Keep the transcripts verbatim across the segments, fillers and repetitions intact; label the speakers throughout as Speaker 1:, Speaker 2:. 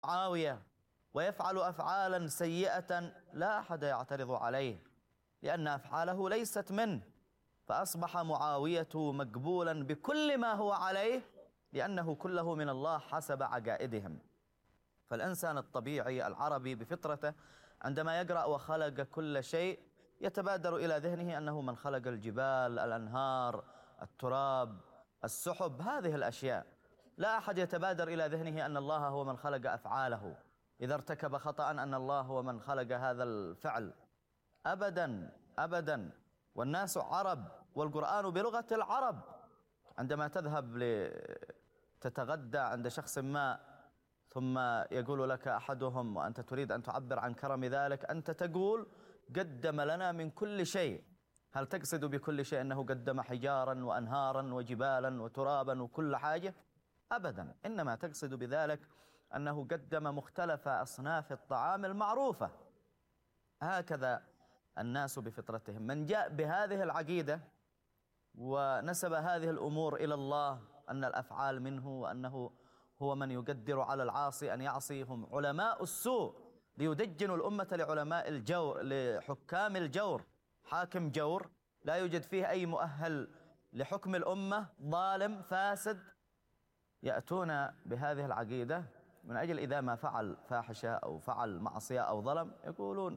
Speaker 1: معاوية ويفعل أفعالا سيئة لا أحد يعترض عليه لأن أفعاله ليست منه، فأصبح معاوية مقبولا بكل ما هو عليه لأنه كله من الله حسب عقائدهم. فالإنسان الطبيعي العربي بفطرته عندما يقرأ وخلق كل شيء يتبادر إلى ذهنه أنه من خلق الجبال، الأنهار، التراب، السحب، هذه الأشياء. لا أحد يتبادر إلى ذهنه أن الله هو من خلق أفعاله، إذا ارتكب خطأ أن الله هو من خلق هذا الفعل. أبدا أبدا. والناس عرب والقرآن بلغة العرب. عندما تذهب لتتغدى عند شخص ما ثم يقول لك أحدهم وأنت تريد أن تعبر عن كرم ذلك، أنت تقول قدم لنا من كل شيء. هل تقصد بكل شيء أنه قدم حجارا وأنهارا وجبالا وترابا وكل حاجة؟ أبدا. إنما تقصد بذلك أنه قدم مختلف أصناف الطعام المعروفة. هكذا الناس بفطرتهم. من جاء بهذه العقيدة ونسب هذه الأمور إلى الله أن الأفعال منه وأنه هو من يقدر على العاصي أن يعصي، هم علماء السوء ليدجنوا الأمة لعلماء الجور، لحكام الجور. حاكم جور لا يوجد فيه أي مؤهل لحكم الأمة، ظالم فاسد، يأتون بهذه العقيدة من أجل إذا ما فعل فاحشة أو فعل معصية أو ظلم يقولون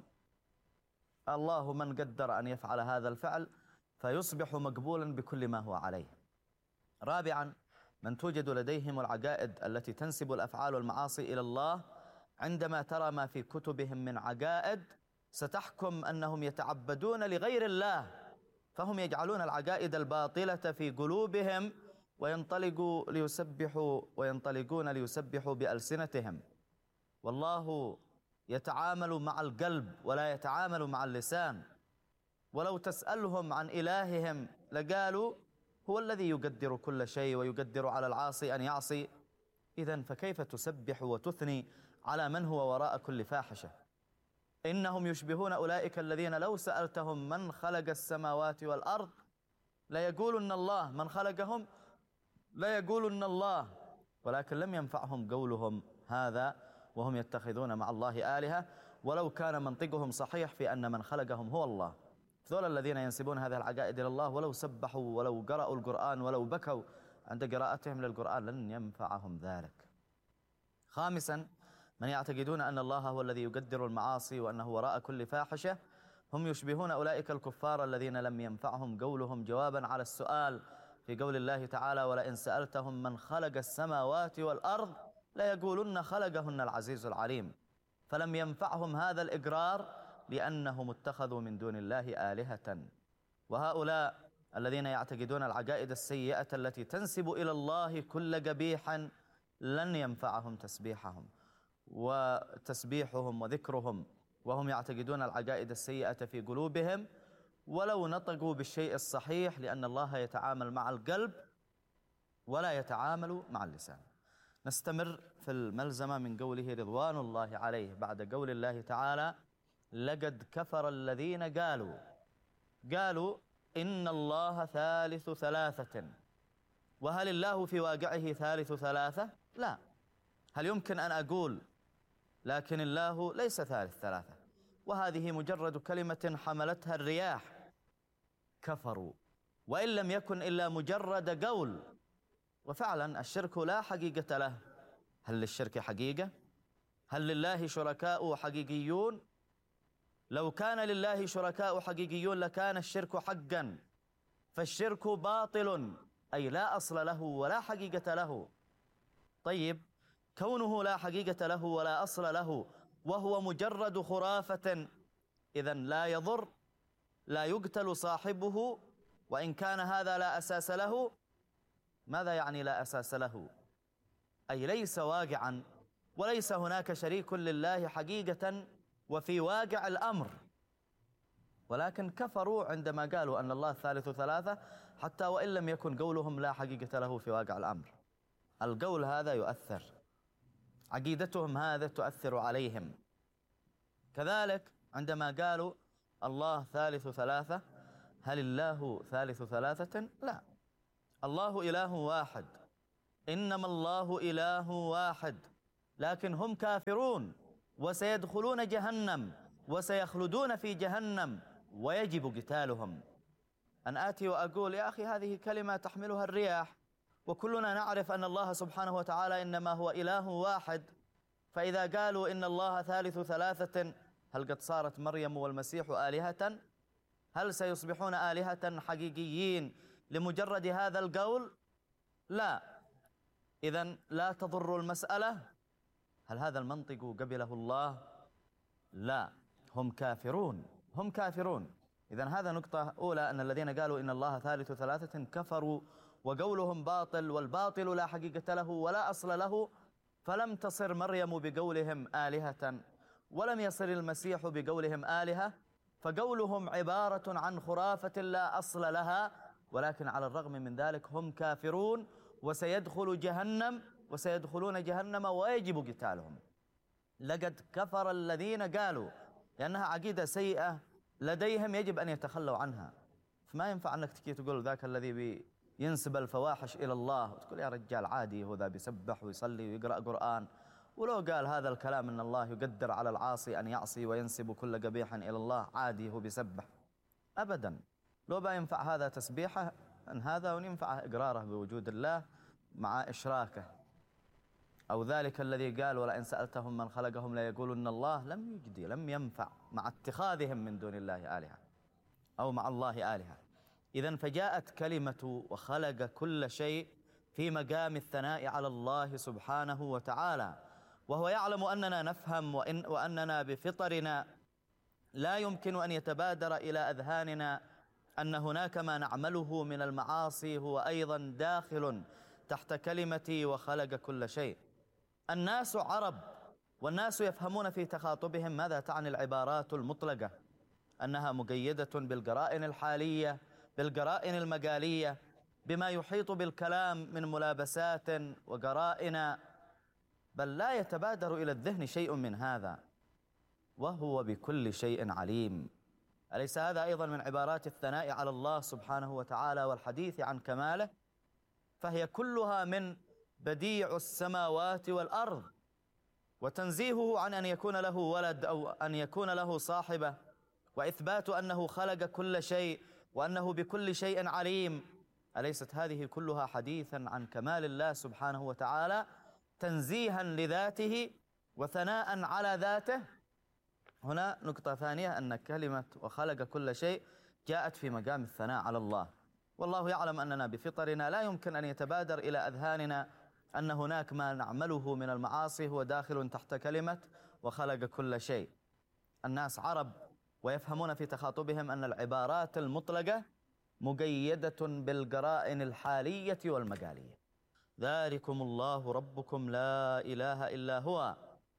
Speaker 1: الله من قدر أن يفعل هذا الفعل فيصبح مقبولا بكل ما هو عليه. رابعا، من توجد لديهم العقائد التي تنسب الأفعال والمعاصي إلى الله، عندما ترى ما في كتبهم من عقائد ستحكم أنهم يتعبدون لغير الله، فهم يجعلون العقائد الباطلة في قلوبهم وينطلقوا ليسبحوا وينطلقون ليسبحوا بألسنتهم. والله يتعامل مع القلب ولا يتعامل مع اللسان. ولو تسألهم عن إلههم لقالوا هو الذي يقدر كل شيء ويقدر على العاصي أن يعصي. إذن فكيف تسبح وتثني على من هو وراء كل فاحشة؟ إنهم يشبهون أولئك الذين لو سألتهم من خلق السماوات والأرض لا يقولون الله، من خلقهم لا يقولون الله، ولكن لم ينفعهم قولهم هذا وهم يتخذون مع الله آلهة ولو كان منطقهم صحيح في أن من خلقهم هو الله. ذول الذين ينسبون هذه العقائد إلى الله ولو سبحوا ولو قرأوا القرآن ولو بكوا عند قراءتهم للقرآن لن ينفعهم ذلك. خامسا، من يعتقدون أن الله هو الذي يقدر المعاصي وأنه وراء كل فاحشة، هم يشبهون أولئك الكفار الذين لم ينفعهم قولهم جوابا على السؤال في قول الله تعالى ولئن سألتهم من خلق السماوات والأرض لا يقولون خلقهن العزيز العليم. فلم ينفعهم هذا الإقرار لأنهم اتخذوا من دون الله آلهة. وهؤلاء الذين يعتقدون العقائد السيئة التي تنسب إلى الله كل قبيح لن ينفعهم تسبيحهم وتسبيحهم وذكرهم، وهم يعتقدون العقائد السيئة في قلوبهم ولو نطقوا بالشيء الصحيح، لأن الله يتعامل مع القلب ولا يتعامل مع اللسان. نستمر في الملزمة من قوله رضوان الله عليه بعد قول الله تعالى لقد كفر الذين قالوا قالوا إن الله ثالث ثلاثة. وهل الله في واقعه ثالث ثلاثة؟ لا. هل يمكن أن أقول لكن الله ليس ثالث ثلاثة؟ وهذه مجرد كلمة حملتها الرياح. كفروا وإن لم يكن إلا مجرد قول. وفعلا الشرك لا حقيقة له. هل للشرك حقيقة؟ هل لله شركاء حقيقيون؟ لو كان لله شركاء حقيقيون لكان الشرك حقا، فالشرك باطل أي لا أصل له ولا حقيقة له. طيب كونه لا حقيقة له ولا أصل له وهو مجرد خرافة إذن لا يضر، لا يقتل صاحبه وإن كان هذا لا أساس له. ماذا يعني لا أساس له؟ أي ليس واقعا وليس هناك شريك لله حقيقة وفي واقع الأمر. ولكن كفروا عندما قالوا أن الله ثالث ثلاثة حتى وإن لم يكن قولهم لا حقيقة له في واقع الأمر. القول هذا يؤثر، عقيدتهم هذا تؤثر عليهم. كذلك عندما قالوا الله ثالث ثلاثة، هل الله ثالث ثلاثة؟ لا، الله إله واحد، إنما الله إله واحد لكن هم كافرون وسيدخلون جهنم وسيخلدون في جهنم ويجب قتالهم. أن آتي وأقول يا أخي هذه كلمة تحملها الرياح، وكلنا نعرف أن الله سبحانه وتعالى إنما هو إله واحد، فإذا قالوا إن الله ثالث ثلاثة هل قد صارت مريم والمسيح آلهة؟ هل سيصبحون آلهة حقيقيين لمجرد هذا القول؟ لا. إذن لا تضر المسألة. هل هذا المنطق قبله الله؟ لا، هم كافرون، هم كافرون. إذن هذا نقطة أولى، أن الذين قالوا إن الله ثالث ثلاثة كفروا وقولهم باطل، والباطل لا حقيقة له ولا أصل له. فلم تصر مريم بقولهم آلهة، ولم يصر المسيح بقولهم آلهة، فقولهم عبارة عن خرافة لا أصل لها. ولكن على الرغم من ذلك هم كافرون وسيدخل جهنم وسيدخلون جهنم ويجب قتالهم. لقد كفر الذين قالوا، لأنها عقيدة سيئة لديهم يجب أن يتخلوا عنها. فما ينفع أنك تكي تقول ذاك الذي ينسب الفواحش إلى الله وتقول يا رجال عادي هو ذا بيسبح ويصلي ويقرأ قرآن، ولو قال هذا الكلام أن الله يقدر على العاصي أن يعصي وينسب كل قبيح إلى الله، عادي هو بيسبح. أبدا، لو با ينفع هذا تسبيحه أن هذا وينفع إقراره بوجود الله مع إشراكه. أو ذلك الذي قال ولئن سألتهم من خلقهم لا يقولون الله، لم يجدي، لم ينفع مع اتخاذهم من دون الله آلهة أو مع الله آلهة. إذن فجاءت كلمة وخلق كل شيء في مقام الثناء على الله سبحانه وتعالى، وهو يعلم أننا نفهم وإن وأننا بفطرنا لا يمكن أن يتبادر إلى أذهاننا أن هناك ما نعمله من المعاصي هو أيضا داخل تحت كلمة وخلق كل شيء. الناس عرب، والناس يفهمون في تخاطبهم ماذا تعني العبارات المطلقة، أنها مقيدة بالقرائن الحالية، بالقرائن المقالية، بما يحيط بالكلام من ملابسات وقرائن، بل لا يتبادر إلى الذهن شيء من هذا. وهو بكل شيء عليم. أليس هذا أيضا من عبارات الثناء على الله سبحانه وتعالى والحديث عن كماله؟ فهي كلها من بديع السماوات والأرض، وتنزيهه عن أن يكون له ولد أو أن يكون له صاحبة، وإثبات أنه خلق كل شيء وأنه بكل شيء عليم. أليست هذه كلها حديثا عن كمال الله سبحانه وتعالى، تنزيها لذاته وثناء على ذاته؟ هنا نقطة ثانية، أن كلمة وخلق كل شيء جاءت في مقام الثناء على الله. والله يعلم أننا بفطرنا لا يمكن أن يتبادر إلى أذهاننا أن هناك ما نعمله من المعاصي هو داخل تحت كلمة وخلق كل شيء. الناس عرب ويفهمون في تخاطبهم أن العبارات المطلقة مقيدة بالقرائن الحالية والمقالية. ذلكم الله ربكم لا إله إلا هو،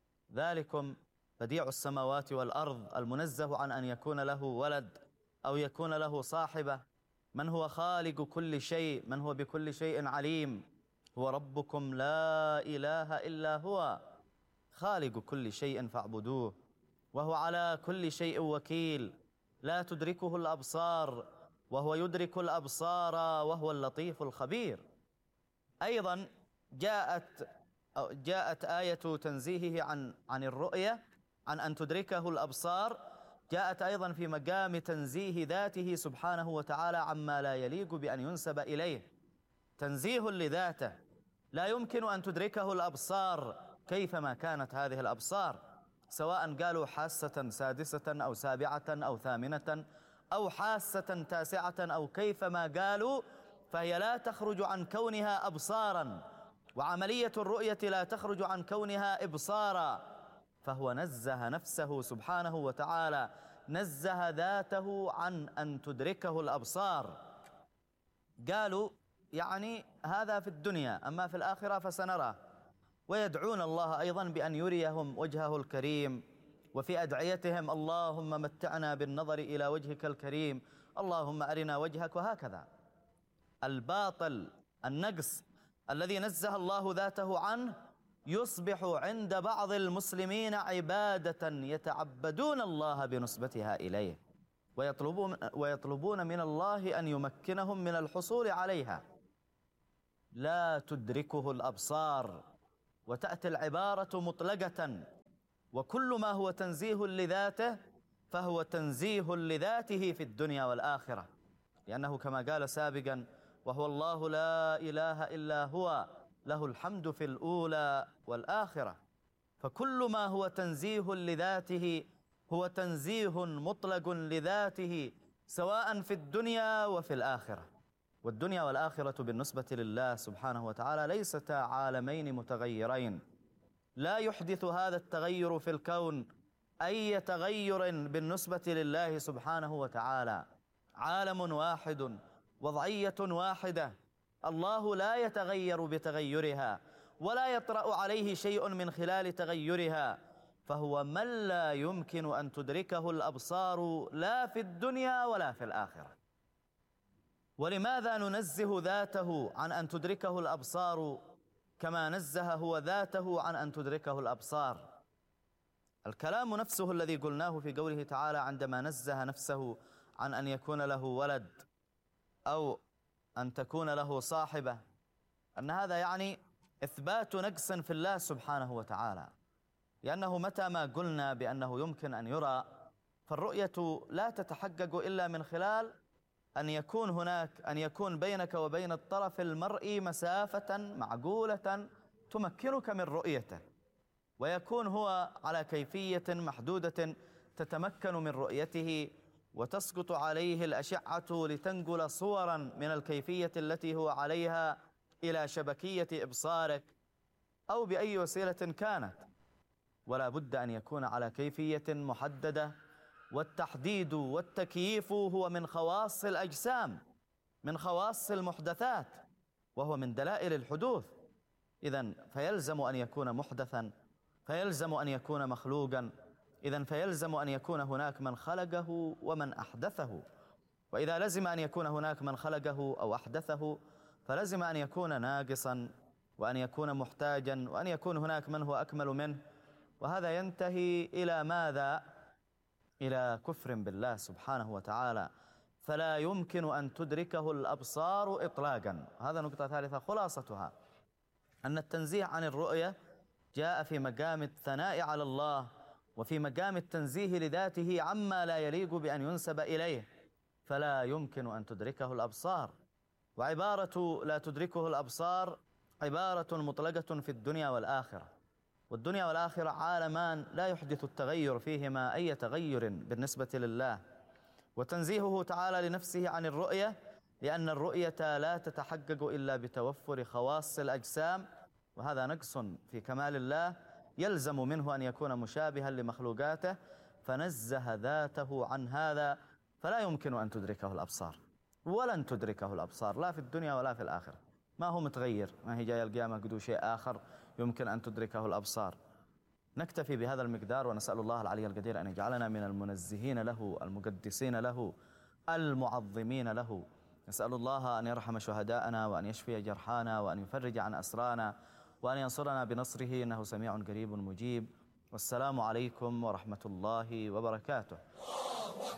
Speaker 1: ذلكم بديع السماوات والأرض المنزه عن أن يكون له ولد أو يكون له صاحبة، من هو خالق كل شيء، من هو بكل شيء عليم، هو ربكم لا إله إلا هو، خالق كل شيء فاعبدوه، وهو على كل شيء وكيل، لا تدركه الأبصار وهو يدرك الأبصار وهو اللطيف الخبير. أيضا جاءت جاءت آية تنزيهه عن عن الرؤية، عن أن تدركه الأبصار، جاءت أيضا في مقام تنزيه ذاته سبحانه وتعالى عما لا يليق بأن ينسب إليه، تنزيه لذاته، لا يمكن أن تدركه الأبصار كيفما كانت هذه الأبصار، سواء قالوا حاسة سادسة أو سابعة أو ثامنة أو حاسة تاسعة أو كيفما قالوا، فهي لا تخرج عن كونها أبصارا، وعملية الرؤية لا تخرج عن كونها إبصارا. فهو نزه نفسه سبحانه وتعالى، نزه ذاته عن أن تدركه الأبصار. قالوا يعني هذا في الدنيا، أما في الآخرة فسنرى. ويدعون الله أيضا بأن يريهم وجهه الكريم، وفي أدعيتهم اللهم متعنا بالنظر إلى وجهك الكريم، اللهم أرنا وجهك، وهكذا. الباطل النقص الذي نزه الله ذاته عنه يصبح عند بعض المسلمين عبادة يتعبدون الله بنسبتها إليه، ويطلبون, ويطلبون من الله أن يمكنهم من الحصول عليها. لا تدركه الأبصار، وتأتي العبارة مطلقة، وكل ما هو تنزيه لذاته فهو تنزيه لذاته في الدنيا والآخرة، لأنه كما قال سابقا: وهو الله لا إله إلا هو له الحمد في الأولى والآخرة. فكل ما هو تنزيه لذاته هو تنزيه مطلق لذاته، سواء في الدنيا وفي الآخرة. والدنيا والآخرة بالنسبة لله سبحانه وتعالى ليستا عالمين متغيرين، لا يحدث هذا التغير في الكون أي تغير بالنسبة لله سبحانه وتعالى. عالم واحد، وضعية واحدة، الله لا يتغير بتغيرها ولا يطرأ عليه شيء من خلال تغيرها، فهو من لا يمكن أن تدركه الأبصار لا في الدنيا ولا في الآخرة. ولماذا ننزه ذاته عن أن تدركه الأبصار كما نزه هو ذاته عن أن تدركه الأبصار؟ الكلام نفسه الذي قلناه في قوله تعالى عندما نزه نفسه عن أن يكون له ولد أو أن تكون له صاحبة، أن هذا يعني إثبات نقص في الله سبحانه وتعالى، لأنه متى ما قلنا بأنه يمكن أن يرى فالرؤية لا تتحقق إلا من خلال أن يكون هناك أن يكون بينك وبين الطرف المرئي مسافة معقولة تمكنك من رؤيته، ويكون هو على كيفية محدودة تتمكن من رؤيته، وتسقط عليه الأشعة لتنقل صورا من الكيفية التي هو عليها إلى شبكية إبصارك أو بأي وسيلة كانت. ولا بد أن يكون على كيفية محددة، والتحديد والتكييف هو من خواص الأجسام، من خواص المحدثات، وهو من دلائل الحدوث. إذن فيلزم أن يكون محدثا، فيلزم أن يكون مخلوقا، إذن فيلزم أن يكون هناك من خلقه ومن أحدثه. وإذا لزم أن يكون هناك من خلقه أو أحدثه فلزم أن يكون ناقصا، وأن يكون محتاجا، وأن يكون هناك من هو أكمل منه. وهذا ينتهي إلى ماذا؟ إلى كفر بالله سبحانه وتعالى، فلا يمكن أن تدركه الأبصار إطلاقا. هذا نقطة ثالثة خلاصتها أن التنزيه عن الرؤية جاء في مقام الثناء على الله، وفي مقام التنزيه لذاته عما لا يليق بأن ينسب إليه، فلا يمكن أن تدركه الأبصار. وعبارة لا تدركه الأبصار عبارة مطلقة في الدنيا والآخرة، والدنيا والآخرة عالمان لا يحدث التغير فيهما أي تغير بالنسبة لله. وتنزيهه تعالى لنفسه عن الرؤية لأن الرؤية لا تتحقق إلا بتوفر خواص الأجسام، وهذا نقص في كمال الله يلزم منه أن يكون مشابها لمخلوقاته، فنزه ذاته عن هذا، فلا يمكن أن تدركه الأبصار ولن تدركه الأبصار لا في الدنيا ولا في الآخرة. ما هو متغير، ما هي جاية القيامة قدو شيء آخر يمكن أن تدركه الأبصار. نكتفي بهذا المقدار، ونسأل الله العلي القدير أن يجعلنا من المنزهين له المقدسين له المعظمين له. نسأل الله أن يرحم شهداءنا، وأن يشفي جرحانا، وأن يفرج عن أسرانا، وأن ينصرنا بنصره إنه سميع قريب مجيب. والسلام عليكم ورحمة الله وبركاته.